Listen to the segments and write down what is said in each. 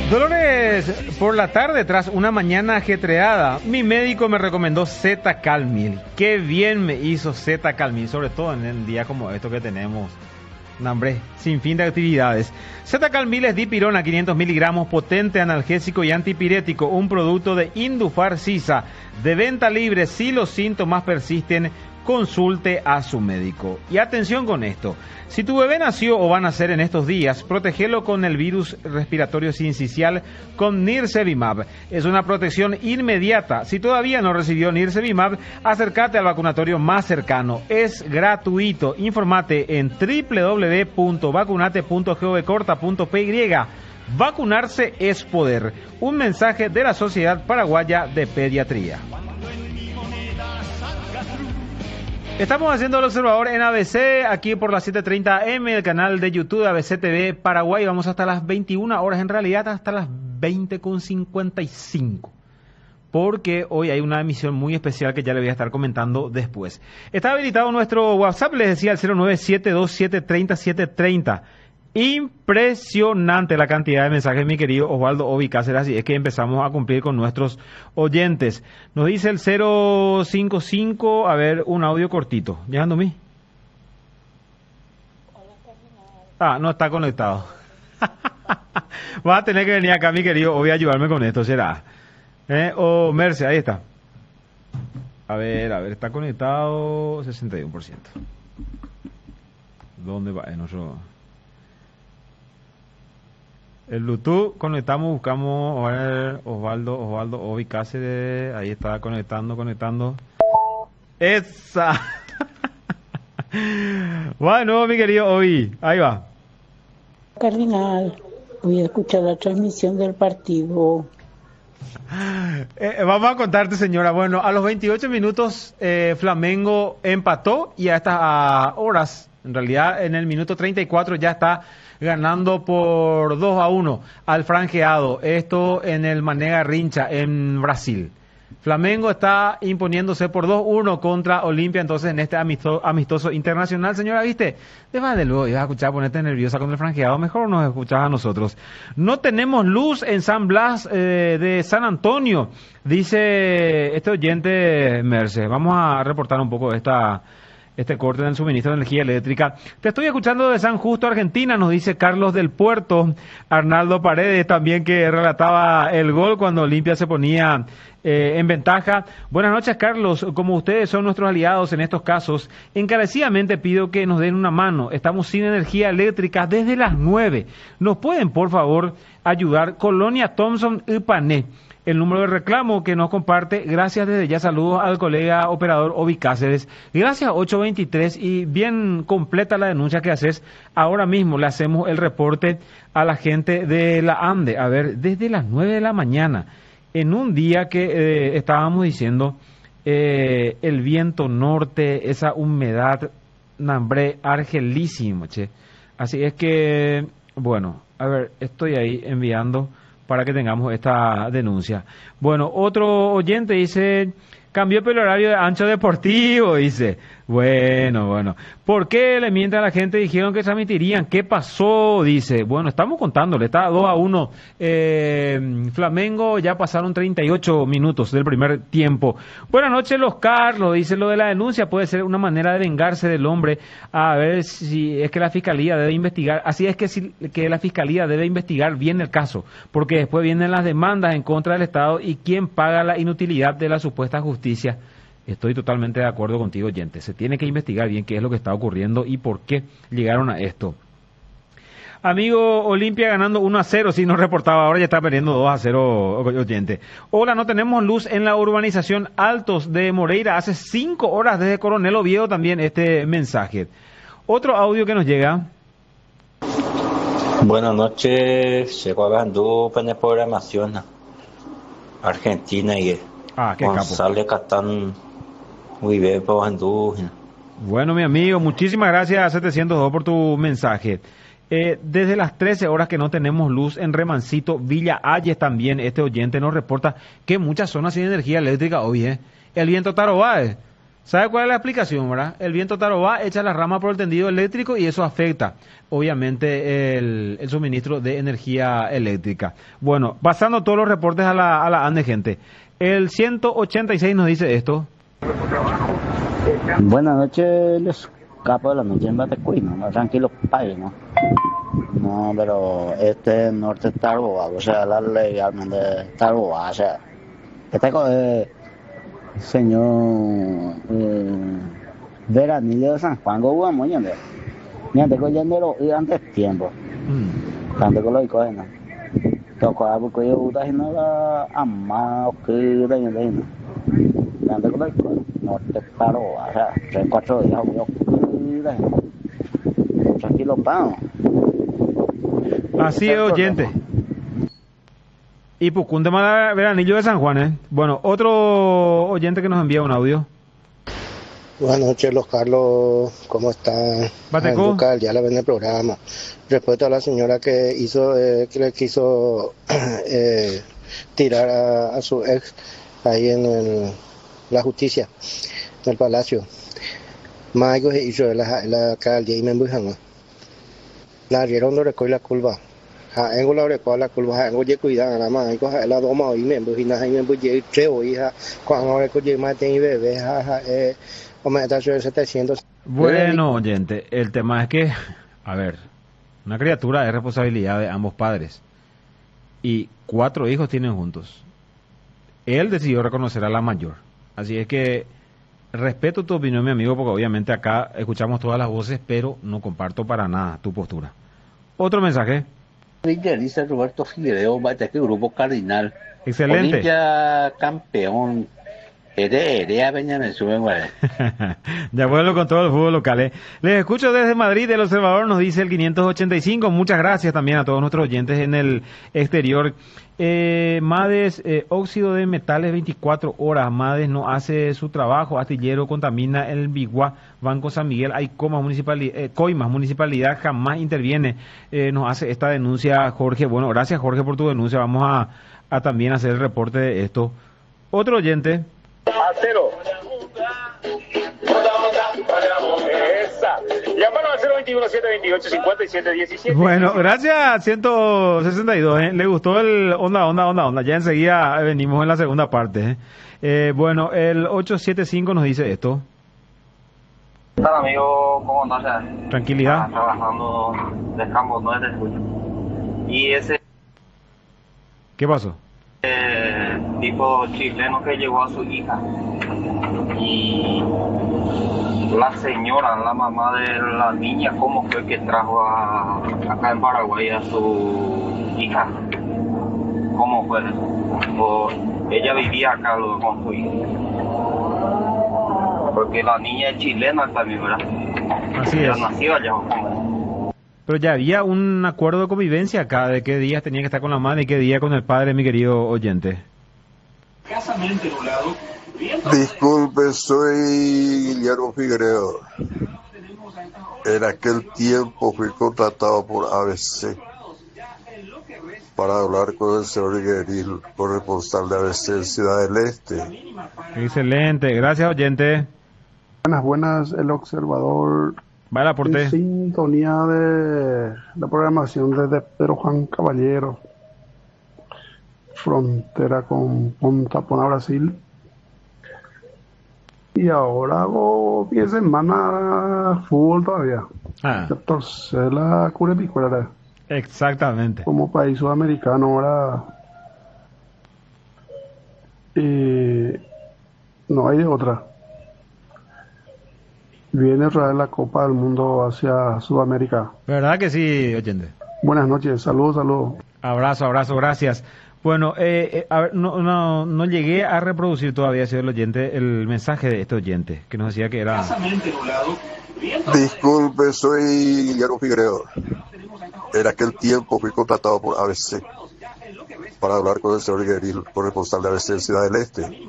Dolores, por la tarde, tras una mañana ajetreada, mi médico me recomendó Z-Calmil. Qué bien me hizo Z-Calmil, sobre todo en el día como esto que tenemos. No, hombre, sin fin de actividades. Z-Calmil es dipirona, 500 miligramos, potente, analgésico y antipirético, un producto de Indufar Sisa, de venta libre. Si los síntomas persisten, consulte a su médico. Y atención con esto, si tu bebé nació o va a nacer en estos días, protégelo con el virus respiratorio sincicial con Nirsevimab. Es una protección inmediata. Si todavía no recibió Nirsevimab, acércate al vacunatorio más cercano. Es gratuito. Infórmate en www.vacunate.govcorta.py. Vacunarse es poder. Un mensaje de la Sociedad Paraguaya de Pediatría. Estamos haciendo el observador en ABC, aquí por las 7:30 AM, el canal de YouTube de ABC TV Paraguay. Vamos hasta las 21 horas, en realidad hasta las 20:55. Porque hoy hay una emisión muy especial que ya le voy a estar comentando después. Está habilitado nuestro WhatsApp, les decía, el 0972730. Impresionante la cantidad de mensajes, mi querido Osvaldo Ovi Cáceres, así es que empezamos a cumplir con nuestros oyentes. Nos dice el 055, a ver, un audio cortito. ¿Llegándome? No está conectado. Vas a tener que venir acá, mi querido Ovi, a ayudarme con esto, será. O Merce, ahí está. A ver, está conectado 61%. ¿Dónde va? El Bluetooth conectamos, buscamos, a ver, Osvaldo Ovi Cáceres, ahí está conectando. ¡Esa! Bueno, mi querido Ovi, ahí va. Cardinal, voy a escuchar la transmisión del partido. Vamos a contarte, señora. Bueno, a los 28 minutos Flamengo empató y a estas horas, en realidad en el minuto 34 ya está ganando por 2-1 al franjeado. Esto en el Mané Garrincha, en Brasil. Flamengo está imponiéndose por 2-1 contra Olimpia, entonces en este amistoso internacional. Señora, ¿viste? De luego, ibas a escuchar ponerte nerviosa con el franjeado, mejor nos escuchás a nosotros. No tenemos luz en San Blas de San Antonio, dice este oyente Merce. Vamos a reportar un poco este corte en el suministro de energía eléctrica. Te estoy escuchando de San Justo, Argentina, nos dice Carlos del Puerto. Arnaldo Paredes también, que relataba el gol cuando Olimpia se ponía en ventaja. Buenas noches, Carlos. Como ustedes son nuestros aliados en estos casos, encarecidamente pido que nos den una mano. Estamos sin energía eléctrica desde las 9. ¿Nos pueden, por favor, ayudar? Colonia Thompson y Pané. El número de reclamo que nos comparte, gracias desde ya, saludos al colega operador Ovi Cáceres, gracias 823, y bien completa la denuncia que haces. Ahora mismo le hacemos el reporte a la gente de la ANDE, a ver, desde las 9 de la mañana, en un día que estábamos diciendo, el viento norte, esa humedad, nambre, argelísimo, che. Así es que, bueno, a ver, estoy ahí enviando para que tengamos esta denuncia. Bueno, otro oyente dice, cambió el horario de Ancho Deportivo, dice. Bueno. ¿Por qué le mienten a la gente? Dijeron que transmitirían. ¿Qué pasó? Dice. Bueno, estamos contándole. Está 2-1. Flamengo, ya pasaron 38 minutos del primer tiempo. Buenas noches, los Carlos. Dice, lo de la denuncia puede ser una manera de vengarse del hombre. A ver si es que la Fiscalía debe investigar. Así es que la Fiscalía debe investigar bien el caso. Porque después vienen las demandas en contra del Estado y quién paga la inutilidad de la supuesta justicia. Estoy totalmente de acuerdo contigo, oyente. Se tiene que investigar bien qué es lo que está ocurriendo y por qué llegaron a esto. Amigo, Olimpia ganando 1-0, si nos reportaba, ahora ya está perdiendo 2-0, oyente. Hola, no tenemos luz en la urbanización Altos de Moreira. Hace 5 horas desde Coronel Oviedo también este mensaje. Otro audio que nos llega. Buenas noches, llegó hablando de programación Argentina y qué González Catán. Muy bien, Bueno, mi amigo, muchísimas gracias a 702 por tu mensaje. Desde las 13 horas que no tenemos luz en Remancito, Villa Ayes también, este oyente nos reporta que muchas zonas sin energía eléctrica hoy, El viento Tarobae, ¿Sabe cuál es la explicación, verdad? El viento tarobá echa las ramas por el tendido eléctrico y eso afecta, obviamente, el suministro de energía eléctrica. Bueno, pasando todos los reportes a la ANDE, gente. El 186 nos dice esto. Buenas noches, los capos de la noche en Batecuino, no tranquilos país, ¿no? No, pero este norte está robado, o sea, la legalmente está robado, o sea, señor Veranillo de San Juan, ¿cómo muy bien? Mira, tengo yendo y antes tiempo, tanto que lo digo, ¿no? Tocó a porque yo uta y no la amado que de no, tanto que lo digo, norte está robado, o sea, 3-4 días, yo tranquilo, pago. Así es, oyente. Y pues un tema de Veranillo de San Juan, ¿eh? Bueno, otro oyente que nos envía un audio. Buenas noches, los Carlos, ¿cómo están? Bateco. Ya la ven en el programa. Respuesta a la señora que que le quiso tirar a su ex ahí en la justicia, en el palacio. Mayo se hizo la calle y me empujan. La dieron de recoger la curva. En la recoger la curva, en oye cuidado nada más. Có la doma y me empujan, y me empujan treo hija. Cuando recoger más tiene bebé, aumentación de 700. Bueno, oyente, el tema es que, a ver, una criatura es responsabilidad de ambos padres. Y 4 hijos tienen juntos. Él decidió reconocer a la mayor. Así es que respeto tu opinión, mi amigo, porque obviamente acá escuchamos todas las voces, pero no comparto para nada tu postura. Otro mensaje. Dice Roberto Figueiredo, Bateque, Grupo Cardinal. Excelente. Olimpia campeón. De acuerdo con todo el fútbol local, ¿eh? Les escucho desde Madrid, El Observador nos dice el 585. Muchas gracias también a todos nuestros oyentes en el exterior. Mades, óxido de metales 24 horas. Mades no hace su trabajo. Astillero contamina el Biguá. Banco San Miguel, hay coimas, municipalidad jamás interviene. Nos hace esta denuncia Jorge. Bueno, gracias Jorge por tu denuncia. Vamos a también hacer el reporte de esto. Otro oyente. A cero. Esa. Llámanos al 021-728-5717. Bueno, gracias 162, ¿eh? Le gustó el onda. Ya enseguida venimos en la segunda parte, ¿eh? Bueno, el 875 nos dice esto. ¿Qué tal, amigo? ¿Cómo andas? Tranquilidad. Trabajando de campo, no es de escucha. Y ese ¿Qué pasó? tipo chileno que llevó a su hija y la señora, la mamá de la niña, ¿cómo fue que trajo acá en Paraguay a su hija? ¿Cómo fue? O ella vivía acá con su hija, porque la niña es chilena también, ¿verdad? Así ella es. nació allá. Pero ya había un acuerdo de convivencia acá, de qué días tenía que estar con la madre y qué día con el padre, mi querido oyente. Disculpe, soy Guillermo Figueiredo. En aquel tiempo fui contratado por ABC para hablar con el señor Guerril, corresponsal de ABC en Ciudad del Este. Excelente, gracias oyente. Buenas, El Observador. Va el aporte. En sintonía de la programación desde Pedro Juan Caballero, frontera con Punta Pona, Brasil. Y ahora hago 10 semanas fútbol todavía. Torcer la Curepicuera. Exactamente. Como país sudamericano ahora. No hay de otra. Viene otra vez la Copa del Mundo hacia Sudamérica. ¿Verdad que sí, oyente? Buenas noches, saludos. Abrazo, gracias. Bueno, a ver, no llegué a reproducir todavía, señor oyente, el mensaje de este oyente, que nos decía que era... Disculpe, soy Guillermo Figueiredo. En aquel tiempo fui contratado por ABC para hablar con el señor Guerril, corresponsal de ABC en Ciudad del Este,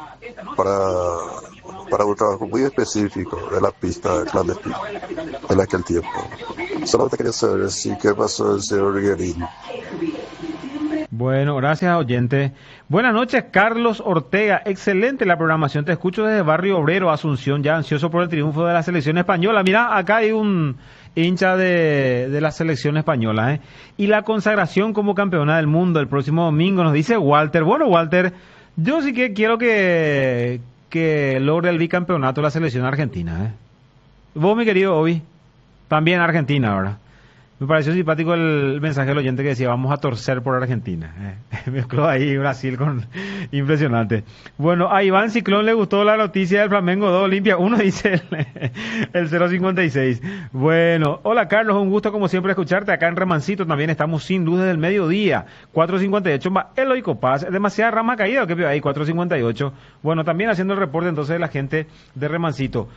para un trabajo muy específico de la pista clandestina en aquel tiempo. Solamente quería saber si qué pasó el señor Guerril. Bueno, gracias, oyente. Buenas noches, Carlos Ortega. Excelente la programación. Te escucho desde Barrio Obrero, Asunción, ya ansioso por el triunfo de la selección española. Mira, acá hay un hincha de la selección española, ¿eh? Y la consagración como campeona del mundo el próximo domingo, nos dice Walter. Bueno, Walter, yo sí que quiero que logre el bicampeonato la selección argentina, ¿eh? Vos, mi querido Obi, también Argentina ahora. Me pareció simpático el mensaje del oyente que decía, vamos a torcer por Argentina. Mezcló ahí Brasil con... Impresionante. Bueno, a Iván Ciclón le gustó la noticia del Flamengo 2 Olimpia 1, dice el 056. Bueno, hola Carlos, un gusto como siempre escucharte. Acá en Remancito también estamos sin luz desde el mediodía. 458, Eloico Paz. Demasiada rama caída, ¿o qué veo ahí? 458. Bueno, también haciendo el reporte entonces de la gente de Remancito.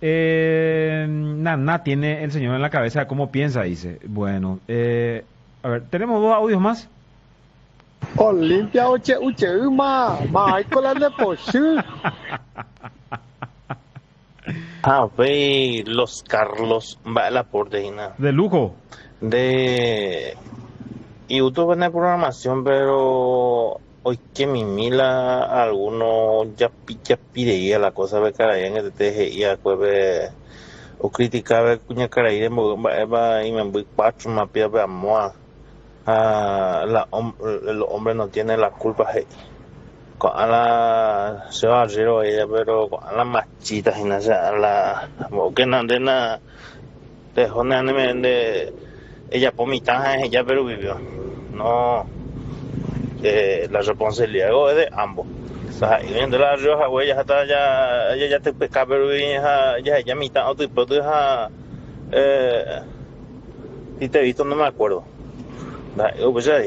Nada tiene el señor en la cabeza cómo piensa, dice. Bueno, a ver, tenemos 2 audios más. Olimpia Michael de Pochu. Los Carlos va el aporte de lujo de YouTube en la programación, pero hoy que mi mila alguno ya pide la cosa de caray en el TGI a cueve o criticaba cuña caray de y me voy cuatro más pide a moa el hombre no tiene la culpa con la se va a ella pero con la machita y la que no de nada dejó de ella por mitad ella pero vivió no la responsabilidad es de ambos. O sea, y viendo la Rioja, güey, ya está ya te pesca, pero ya mitad otro y pero si te he visto no me acuerdo. Pues ahí.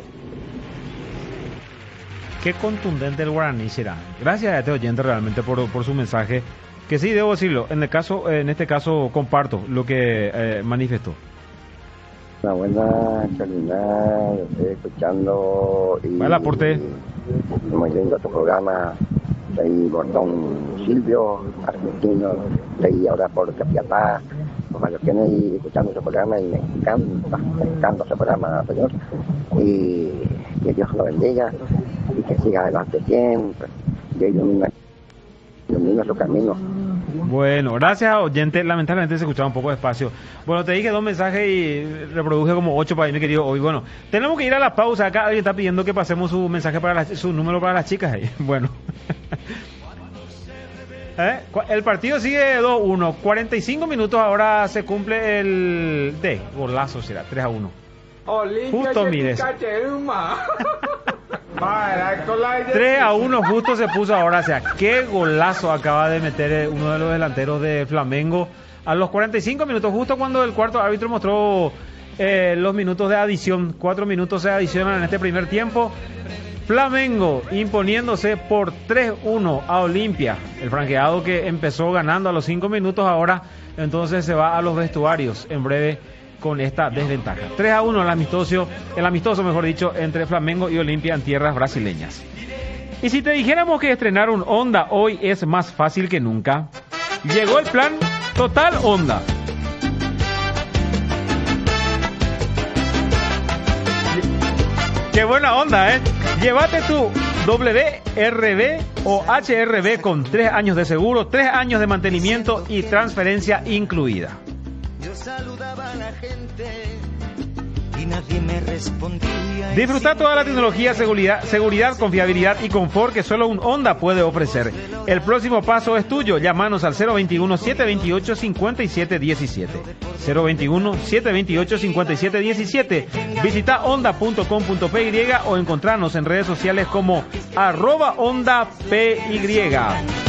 Qué contundente el guaraní será. Gracias a este oyente realmente por su mensaje, que sí debo decirlo, en este caso comparto lo que manifestó. Una buena Carolina, estoy escuchando y el aporte muy lindo tu programa. Soy Gordón Silvio, argentino, estoy ahora por Capiatá, por Mallorquín, y escuchando su programa y me encanta su programa, señor, y que Dios lo bendiga y que siga adelante siempre, que ilumina su camino. Bueno, gracias, oyente. Lamentablemente se escuchaba un poco despacio. Bueno, te dije 2 mensajes y reproduje como 8 para mí, mi querido hoy. Bueno, tenemos que ir a la pausa. Acá alguien está pidiendo que pasemos su mensaje su número para las chicas. Bueno. El partido sigue 2-1. 45 minutos ahora se cumple el golazo será, 3-1. Justo, mires. 3-1 justo se puso ahora, o sea, qué golazo acaba de meter uno de los delanteros de Flamengo a los 45 minutos, justo cuando el cuarto árbitro mostró los minutos de adición. 4 minutos se adicionan en este primer tiempo. Flamengo imponiéndose por 3-1 a Olimpia, el franqueado que empezó ganando a los 5 minutos, ahora entonces se va a los vestuarios en breve con esta desventaja. 3-1 el amistoso mejor dicho, entre Flamengo y Olimpia en tierras brasileñas. Y si te dijéramos que estrenar un Honda hoy es más fácil que nunca, llegó el plan Total Honda. Qué buena onda, ¿eh? Llévate tu WRB o HRB con 3 años de seguro, 3 años de mantenimiento y transferencia incluida. Yo saludaba a la gente y nadie me respondía. Disfruta toda la tecnología, seguridad, confiabilidad y confort que solo un Honda puede ofrecer. El próximo paso es tuyo. Llámanos al 021-728-5717. 021-728-5717. Visita honda.com.py o encontrarnos en redes sociales como @HondaPY.